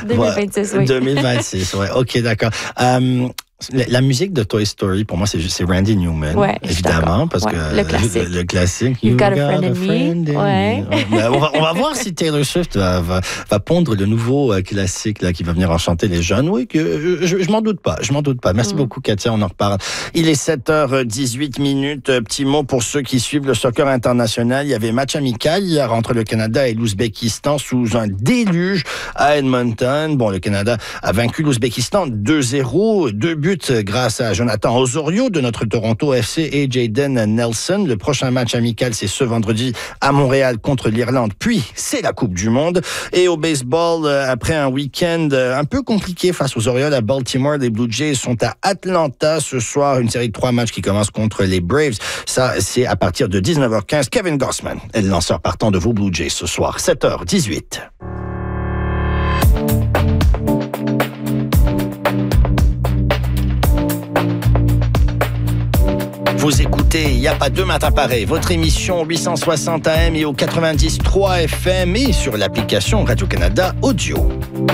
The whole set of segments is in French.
2026, oui. 2026, oui. OK, d'accord. La musique de Toy Story, pour moi, c'est Randy Newman, ouais, évidemment, parce que le classique. Le classique. You've got a friend in me. Ouais. Ben, on va voir si Taylor Swift va pondre le nouveau classique là qui va venir enchanter les jeunes. Oui, que je m'en doute pas. Merci beaucoup, Katia. On en reparle. Il est 7h18. Petit mot pour ceux qui suivent le soccer international. Il y avait match amical hier entre le Canada et l'Ouzbékistan sous un déluge à Edmonton. Bon, le Canada a vaincu l'Ouzbékistan 2-0, 2 buts grâce à Jonathan Osorio de notre Toronto FC et Jayden Nelson. Le prochain match amical, c'est ce vendredi à Montréal contre l'Irlande. Puis, c'est la Coupe du Monde. Et au baseball, après un week-end un peu compliqué face aux Orioles à Baltimore, les Blue Jays sont à Atlanta ce soir. Une série de 3 matchs qui commence contre les Braves. Ça, c'est à partir de 19h15. Kevin Gossman est le lanceur partant de vos Blue Jays ce soir. 7h18. Vous écoutez Il n'y a pas deux matins pareils, votre émission 860 AM et au 90.3 FM et sur l'application Radio-Canada Audio.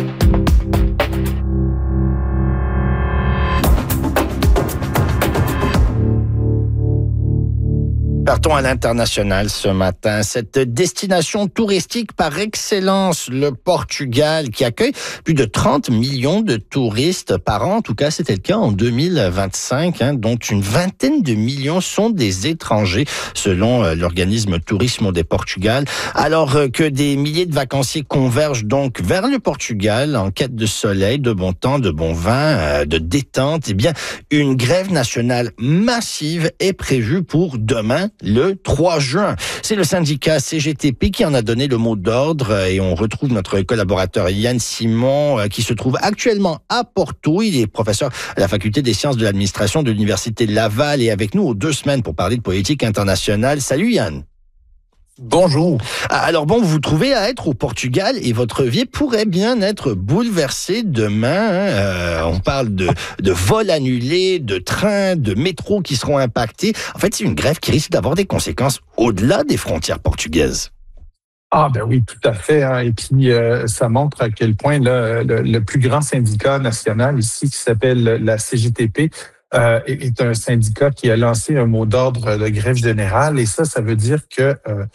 Partons à l'international ce matin. Cette destination touristique par excellence, le Portugal, qui accueille plus de 30 millions de touristes par an. En tout cas, c'était le cas en 2025, dont une vingtaine de millions sont des étrangers, selon l'organisme Tourisme des Portugal. Alors que des milliers de vacanciers convergent donc vers le Portugal en quête de soleil, de bon temps, de bon vin, de détente, eh bien, une grève nationale massive est prévue pour demain, le 3 juin. C'est le syndicat CGTP qui en a donné le mot d'ordre et on retrouve notre collaborateur Yann Simon qui se trouve actuellement à Porto. Il est professeur à la faculté des sciences de l'administration de l'Université Laval et avec nous aux 2 semaines pour parler de politique internationale. Salut Yann. Bonjour. Alors bon, vous vous trouvez à être au Portugal et votre vie pourrait bien être bouleversée demain. On parle de vols annulés, de trains, de métros qui seront impactés. En fait, c'est une grève qui risque d'avoir des conséquences au-delà des frontières portugaises. Ah ben oui, tout à fait. Et puis, ça montre à quel point le plus grand syndicat national ici, qui s'appelle la CGTP, est un syndicat qui a lancé un mot d'ordre de grève générale. Et ça veut dire que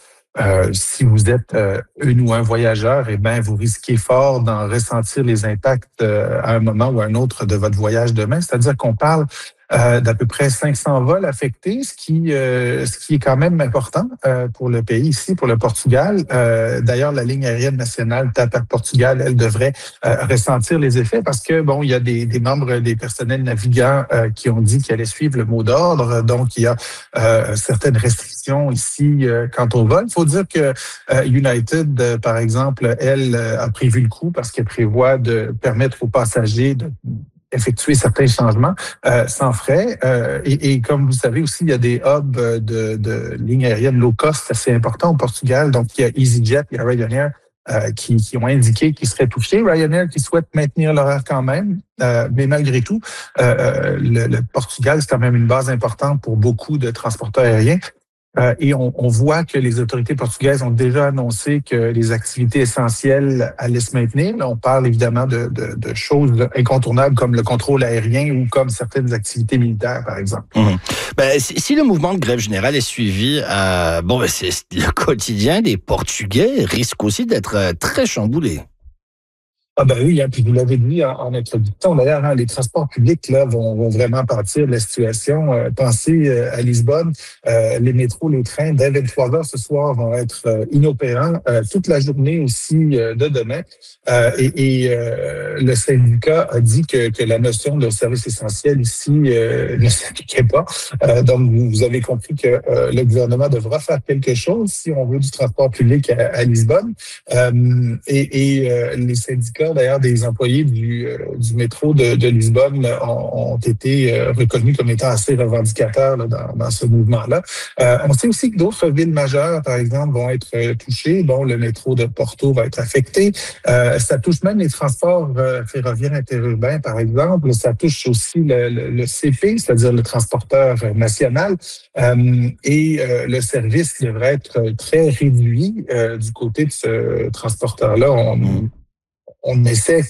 si vous êtes une ou un voyageur, eh ben vous risquez fort d'en ressentir les impacts à un moment ou à un autre de votre voyage demain. C'est-à-dire qu'on parle d'à peu près 500 vols affectés, ce qui est quand même important pour le pays ici, pour le Portugal. D'ailleurs, la ligne aérienne nationale TAP Air Portugal, elle devrait ressentir les effets parce que bon, il y a des membres des personnels navigants qui ont dit qu'ils allaient suivre le mot d'ordre. Donc, il y a certaines restrictions ici quant au vol. Il faut dire que United, par exemple, elle a prévu le coup parce qu'elle prévoit de permettre aux passagers de effectuer certains changements sans frais. Et comme vous savez aussi, il y a des hubs de lignes aériennes low cost assez importants au Portugal. Donc, il y a EasyJet, il y a Ryanair qui ont indiqué qu'ils seraient touchés. Ryanair qui souhaite maintenir l'horaire quand même. Mais malgré tout, le Portugal, c'est quand même une base importante pour beaucoup de transporteurs aériens. Et on voit que les autorités portugaises ont déjà annoncé que les activités essentielles allaient se maintenir. Là, on parle évidemment de choses incontournables comme le contrôle aérien ou comme certaines activités militaires, par exemple. Mmh. Ben, si le mouvement de grève générale est suivi, c'est le quotidien des Portugais risque aussi d'être très chamboulé. Ah ben oui, puis vous l'avez dit en introduction, d'ailleurs, les transports publics là vont vraiment partir de la situation. Pensez à Lisbonne, les métros, les trains, dès 23h ce soir vont être inopérants, toute la journée aussi de demain. Le syndicat a dit que la notion de service essentiel ici ne s'appliquait pas. Donc, vous avez compris que le gouvernement devra faire quelque chose si on veut du transport public à Lisbonne. Les syndicats d'ailleurs, des employés du métro de Lisbonne ont été reconnus comme étant assez revendicateurs là, dans ce mouvement-là. On sait aussi que d'autres villes majeures, par exemple, vont être touchées. Bon, le métro de Porto va être affecté. Ça touche même les transports ferroviaires interurbains, par exemple. Ça touche aussi le CP, c'est-à-dire le transporteur national. Le service devrait être très réduit du côté de ce transporteur-là. On essaie